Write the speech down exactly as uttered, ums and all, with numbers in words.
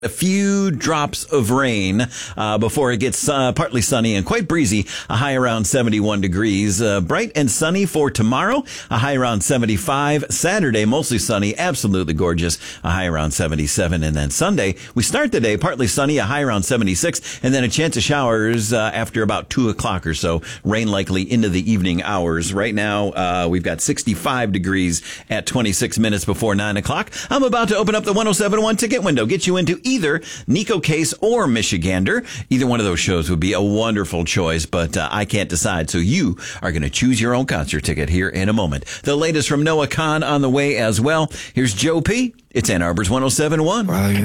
A few drops of rain uh, before it gets uh, partly sunny and quite breezy, a high around seventy-one degrees. Uh, bright and sunny for tomorrow, a high around seventy-five. Saturday, mostly sunny, absolutely gorgeous, a high around seventy-seven. And then Sunday, we start the day partly sunny, a high around seventy-six, and then a chance of showers uh, after about two o'clock or so. Rain likely into the evening hours. Right now, uh, we've got sixty-five degrees at twenty-six minutes before nine o'clock. I'm about to open up the one oh seven point one ticket window, get you into either Nico Case or Michigander. Either one of those shows would be a wonderful choice, but uh, I can't decide, so you are going to choose your own concert ticket here in a moment. The latest from Noah Kahan on the way as well. Here's Joe P. It's Ann Arbor's one oh seven point one.